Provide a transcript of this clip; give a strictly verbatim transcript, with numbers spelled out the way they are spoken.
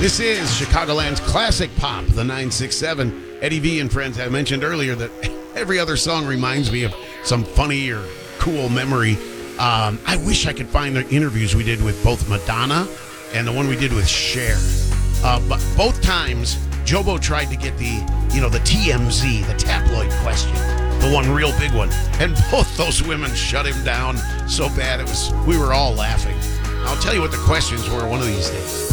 This is Chicagoland's classic pop, the nine six seven. Eddie V and friends. I mentioned earlier that every other song reminds me of some funny or cool memory. Um, I wish I could find the interviews we did with both Madonna and the one we did with Cher. Uh, but both times, Jobo tried to get the, you know, the T M Z, the tabloid question, the one real big one. And both those women shut him down so bad it was, we were all laughing. I'll tell you what the questions were one of these days.